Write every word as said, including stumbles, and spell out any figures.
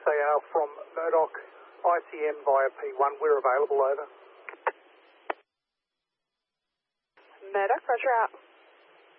X A R from Murdoch, I C M via P one. We're available, over. Murdoch, roger out.